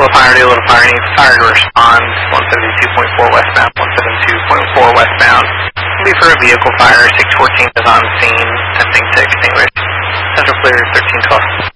fire, deal with fire, need fire to respond, 172.4 westbound, 172.4 westbound. Be for a vehicle fire, 614 is on scene, attempting to extinguish. Central clear, 1312.